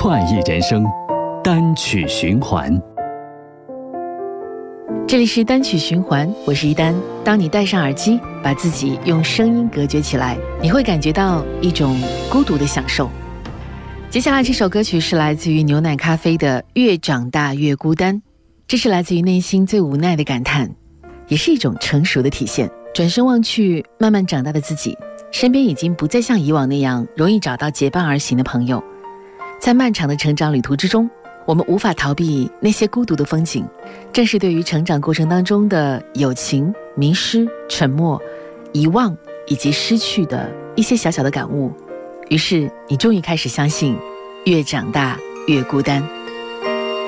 快意人生，单曲循环。 这里是单曲循环，我是一丹。当你戴上耳机，把自己用声音隔绝起来，你会感觉到一种孤独的享受。接下来这首歌曲是来自于牛奶咖啡的《越长大越孤单》，这是来自于内心最无奈的感叹，也是一种成熟的体现。转身望去，慢慢长大的自己，身边已经不再像以往那样容易找到结伴而行的朋友。在漫长的成长旅途之中，我们无法逃避那些孤独的风景，正是对于成长过程当中的友情、迷失、沉默、遗忘以及失去的一些小小的感悟。于是你终于开始相信，越长大越孤单。